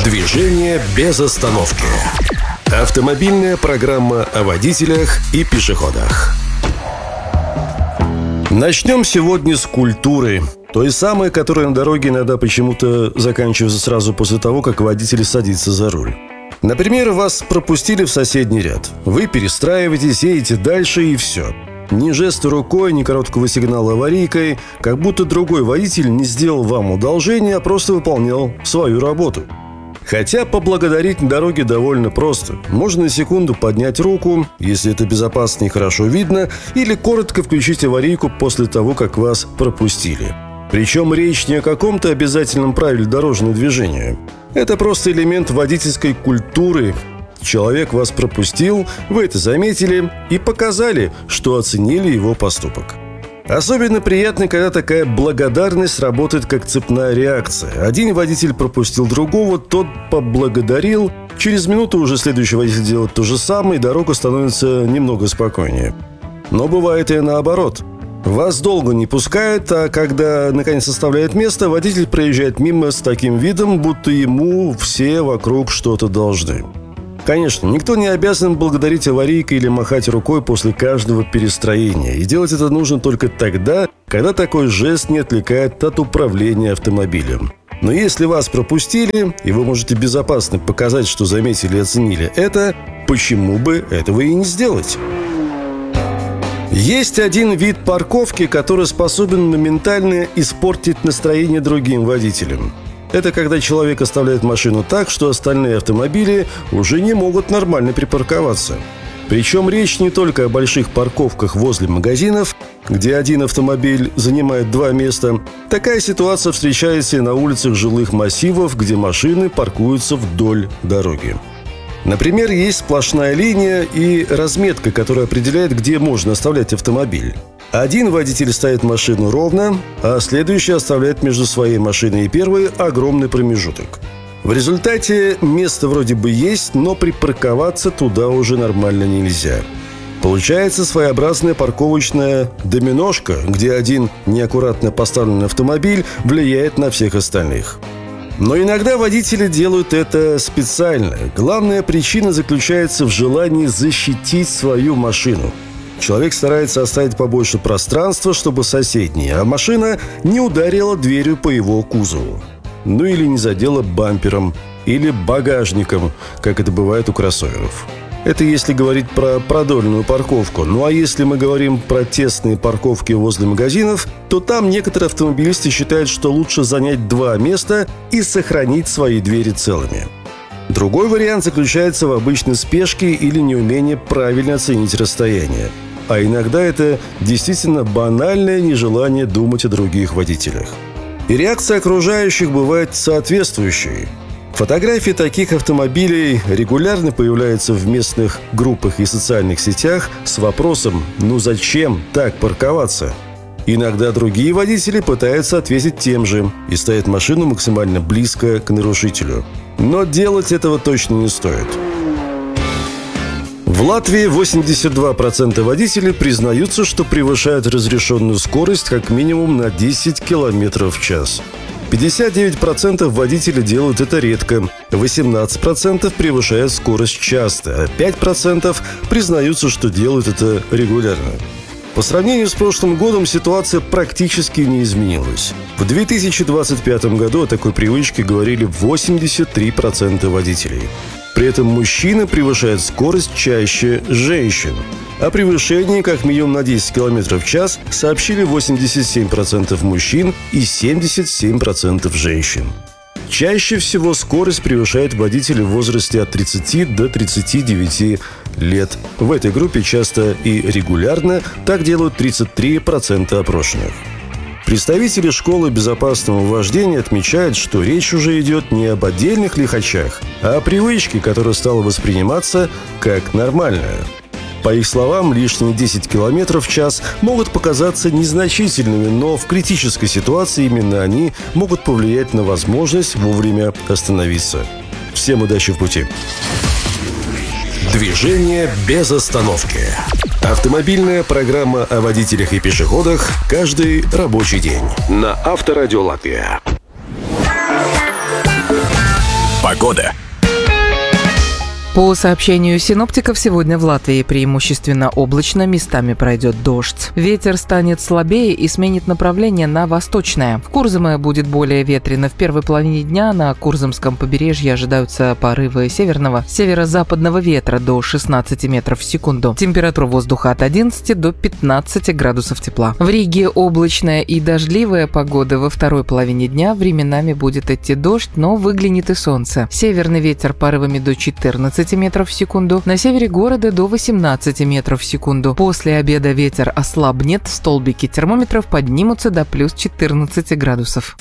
Движение без остановки. Автомобильная программа о водителях и пешеходах. Начнем сегодня с культуры. Той самой, которая на дороге иногда почему-то заканчивается сразу после того, как водитель садится за руль. Например, вас пропустили в соседний ряд. Вы перестраиваетесь, едете дальше и все. Ни жеста рукой, ни короткого сигнала аварийкой, как будто другой водитель не сделал вам одолжение, а просто выполнял свою работу. Хотя поблагодарить на дороге довольно просто. Можно на секунду поднять руку, если это безопасно и хорошо видно, или коротко включить аварийку после того, как вас пропустили. Причем речь не о каком-то обязательном правиле дорожного движения. Это просто элемент водительской культуры. Человек вас пропустил, вы это заметили и показали, что оценили его поступок. Особенно приятно, когда такая благодарность работает как цепная реакция. Один водитель пропустил другого, тот поблагодарил. Через минуту уже следующий водитель делает то же самое, и дорога становится немного спокойнее. Но бывает и наоборот. Вас долго не пускают, а когда наконец оставляет место, водитель проезжает мимо с таким видом, будто ему все вокруг что-то должны. Конечно, никто не обязан благодарить аварийкой или махать рукой после каждого перестроения. И делать это нужно только тогда, когда такой жест не отвлекает от управления автомобилем. Но если вас пропустили, и вы можете безопасно показать, что заметили и оценили это, почему бы этого и не сделать? Есть один вид парковки, который способен моментально испортить настроение другим водителям. Это когда человек оставляет машину так, что остальные автомобили уже не могут нормально припарковаться. Причем речь не только о больших парковках возле магазинов, где один автомобиль занимает два места. Такая ситуация встречается и на улицах жилых массивов, где машины паркуются вдоль дороги. Например, есть сплошная линия и разметка, которая определяет, где можно оставлять автомобиль. Один водитель ставит машину ровно, а следующий оставляет между своей машиной и первой огромный промежуток. В результате место вроде бы есть, но припарковаться туда уже нормально нельзя. Получается своеобразная парковочная доминошка, где один неаккуратно поставленный автомобиль влияет на всех остальных. Но иногда водители делают это специально. Главная причина заключается в желании защитить свою машину. Человек старается оставить побольше пространства, чтобы соседняя, а машина не ударила дверью по его кузову. Ну или не задела бампером или багажником, как это бывает у кроссоверов. Это если говорить про продольную парковку. Ну а если мы говорим про тесные парковки возле магазинов, то там некоторые автомобилисты считают, что лучше занять два места и сохранить свои двери целыми. Другой вариант заключается в обычной спешке или неумении правильно оценить расстояние. А иногда это действительно банальное нежелание думать о других водителях. И реакция окружающих бывает соответствующей. Фотографии таких автомобилей регулярно появляются в местных группах и социальных сетях с вопросом «Ну зачем так парковаться?». Иногда другие водители пытаются ответить тем же и ставят машину максимально близко к нарушителю. Но делать этого точно не стоит. В Латвии 82% водителей признаются, что превышают разрешенную скорость как минимум на 10 км в час. 59% водителей делают это редко, 18% превышают скорость часто, а 5% признаются, что делают это регулярно. По сравнению с прошлым годом ситуация практически не изменилась. В 2025 году о такой привычке говорили 83% водителей. При этом мужчины превышают скорость чаще женщин. О превышении как минимум на 10 км в час сообщили 87% мужчин и 77% женщин. Чаще всего скорость превышает водители в возрасте от 30 до 39 лет. В этой группе часто и регулярно так делают 33% опрошенных. Представители школы безопасного вождения отмечают, что речь уже идет не об отдельных лихачах, а о привычке, которая стала восприниматься как нормальная. По их словам, лишние 10 км в час могут показаться незначительными, но в критической ситуации именно они могут повлиять на возможность вовремя остановиться. Всем удачи в пути! Движение без остановки. Автомобильная программа о водителях и пешеходах каждый рабочий день на Авторадио Латвия. года. По сообщению синоптиков, сегодня в Латвии преимущественно облачно, местами пройдет дождь. Ветер станет слабее и сменит направление на восточное. В Курзаме будет более ветрено. В первой половине дня на Курзамском побережье ожидаются порывы северного, северо-западного ветра до 16 метров в секунду. Температура воздуха от 11 до 15 градусов тепла. В Риге облачная и дождливая погода. Во второй половине дня временами будет идти дождь, но выглянет и солнце. Северный ветер порывами до 14 метров в секунду, на севере города до 18 метров в секунду. После обеда ветер ослабнет, столбики термометров поднимутся до плюс 14 градусов.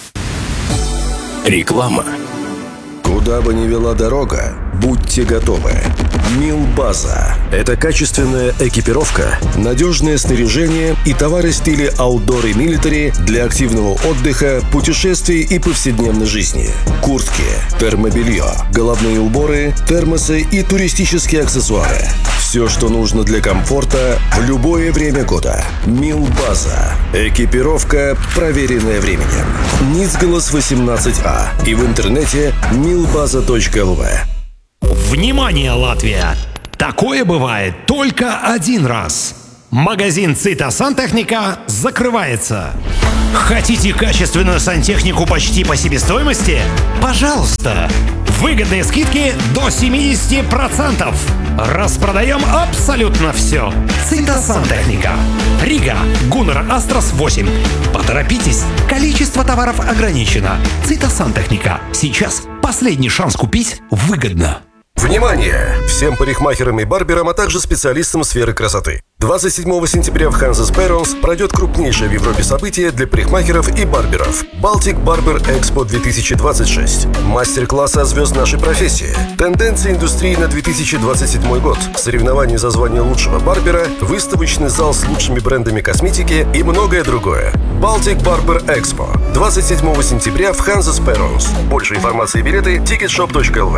Реклама. Куда бы ни вела дорога, будьте готовы. Милбаза – это качественная экипировка, надежное снаряжение и товары стиля outdoor и military для активного отдыха, путешествий и повседневной жизни. Куртки, термобелье, головные уборы, термосы и туристические аксессуары. Все, что нужно для комфорта в любое время года. Милбаза. Экипировка, проверенная временем. Ницгалас 18А и в интернете milbaza.lv. Внимание, Латвия! Такое бывает только один раз. Магазин Цита Сантехника закрывается. Хотите качественную сантехнику почти по себестоимости? Пожалуйста! Выгодные скидки до 70%. Распродаем абсолютно все. Цита Сантехника. Рига. Гуннер Астрас 8. Поторопитесь. Количество товаров ограничено. Цита Сантехника. Сейчас последний шанс купить выгодно. Внимание! Всем парикмахерам и барберам, а также специалистам сферы красоты. 27 сентября в Hanses Perons пройдет крупнейшее в Европе событие для парикмахеров и барберов – Baltic Barber Expo 2026. Мастер-классы о звезд нашей профессии, тенденции индустрии на 2027 год, соревнования за звание лучшего барбера, выставочный зал с лучшими брендами косметики и многое другое. Baltic Barber Expo 27 сентября в Hanses Perons. Больше информации и билеты ticketshop.lv.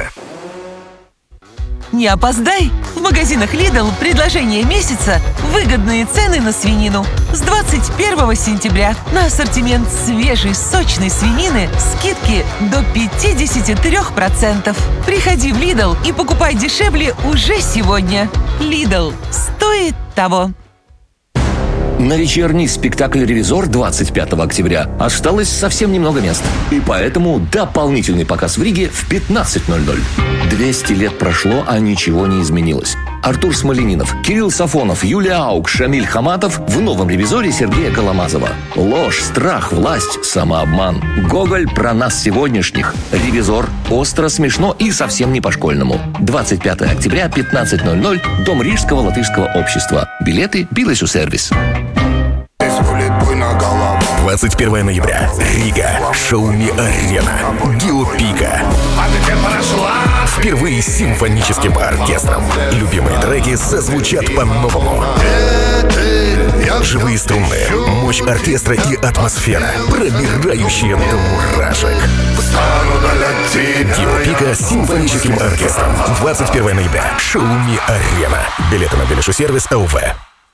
Не опоздай! В магазинах Lidl предложение месяца – выгодные цены на свинину. С 21 сентября на ассортимент свежей сочной свинины скидки до 53%. Приходи в Lidl и покупай дешевле уже сегодня. Lidl стоит того. На вечерний спектакль «Ревизор» 25 октября осталось совсем немного мест. И поэтому дополнительный показ в Риге в 15:00. 200 лет прошло, а ничего не изменилось. Артур Смоленинов, Кирилл Сафонов, Юлия Аук, Шамиль Хаматов в новом «Ревизоре» Сергея Коломазова. Ложь, страх, власть, самообман. Гоголь про нас сегодняшних. «Ревизор» остро, смешно и совсем не по-школьному. 25 октября, 15:00, Дом Рижского латышского общества. Билеты «Билесу сервис». 21 ноября. Рига. Шауми-арена. Гио-пика. Впервые с симфоническим оркестром. Любимые треки зазвучат по-новому. Живые струны, мощь оркестра и атмосфера, пробирающая до мурашек. Гио-пика с симфоническим оркестром. 21 ноября. Шауми-арена. Билеты на Билешу сервис ЛВ.